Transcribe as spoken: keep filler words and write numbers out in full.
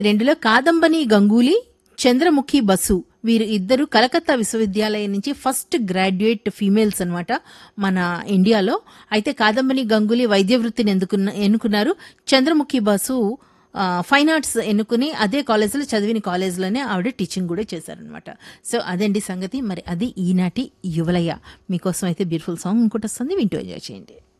రెండులో కాదంబని గంగూలీ, చంద్రముఖి బసు వీరు ఇద్దరు కలకత్తా విశ్వవిద్యాలయం నుంచి ఫస్ట్ గ్రాడ్యుయేట్ ఫీమేల్స్ అన్నమాట మన ఇండియాలో. అయితే కాదంబని గంగూలీ వైద్య వృత్తిని ఎందుకున్న ఎన్నుకున్నారు. చంద్రముఖి బసు ఆ, ఫైన్ ఆర్ట్స్ ఎన్నుకుని అదే కాలేజీలో చదివిన కాలేజీలోనే ఆవిడ టీచింగ్ కూడా చేశారనమాట. సో అదండి సంగతి. మరి అది ఈనాటి యువలయ. మీకోసం అయితే బ్యూటిఫుల్ సాంగ్ ఇంకోటి వస్తుంది, వింటూ ఎంజాయ్ చేయండి.